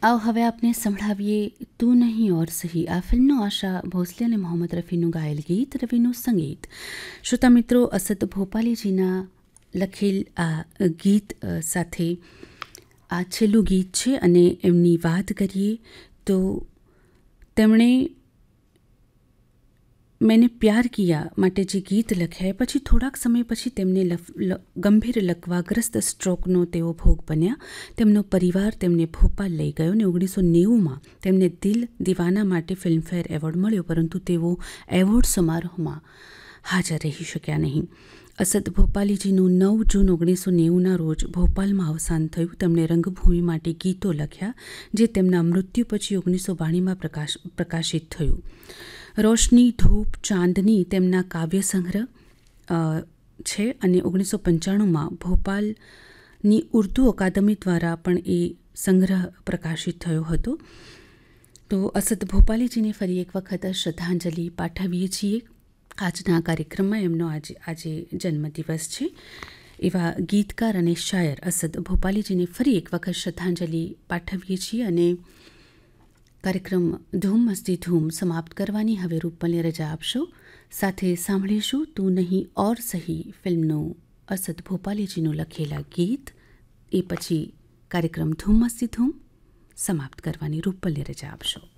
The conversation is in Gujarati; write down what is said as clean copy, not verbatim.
આવ હવે આપને સંભળાવીએ તું નહીં ઓર સહી આ ફિલ્મનું આશા ભોસલે અને મોહમ્મદ રફીનું ગાયેલ ગીત, રવિનું સંગીત. શ્રોતા મિત્રો, અસદ ભોપાલીજીના લખેલ આ ગીત સાથે આ છેલ્લું ગીત છે અને એમની વાત કરીએ તો તેમણે મેને પ્યાર કિયા માટે જે ગીત લખ્યા પછી થોડાક સમય પછી તેમને ગંભીર લકવાગ્રસ્ત સ્ટ્રોકનો તેઓ ભોગ બન્યા. તેમનો પરિવાર તેમને ભોપાલ લઈ ગયો અને 1990માં તેમને દિલ દીવાના માટે ફિલ્મફેર એવોર્ડ મળ્યો, પરંતુ તેઓ એવોર્ડ સમારોહમાં હાજર રહી શક્યા નહીં. અસદ ભોપાલીજીનું 9 જૂન 1990ના રોજ ભોપાલમાં અવસાન થયું. તેમણે રંગભૂમિ માટે ગીતો લખ્યા જે તેમના મૃત્યુ પછી 1992માં પ્રકાશિત થયું. રોશની, ધૂપ, ચાંદની તેમના કાવ્ય સંગ્રહ છે અને 1995માં ભોપાલની ઉર્દુ અકાદમી દ્વારા પણ એ સંગ્રહ પ્રકાશિત થયો હતો. તો અસદ ભોપાલીજીને ફરી એક વખત શ્રદ્ધાંજલિ પાઠવીએ છીએ. આજના કાર્યક્રમમાં એમનો આજે જન્મદિવસ છે. એવા ગીતકાર અને શાયર અસદ ભોપાલીજીને ફરી એક વખત શ્રદ્ધાંજલિ પાઠવીએ છીએ અને કાર્યક્રમ ધૂમ મસ્તી ધૂમ સમાપ્ત કરવાની હવે રૂપલને રજા આપશો. સાથે સાંભળીશું તું નહીં ઓર સહી ફિલ્મનું અસદ ભોપાલીજીનું લખેલા ગીત. એ પછી કાર્યક્રમ ધૂમ મસ્તી ધૂમ સમાપ્ત કરવાની રૂપલને રજા આપશો.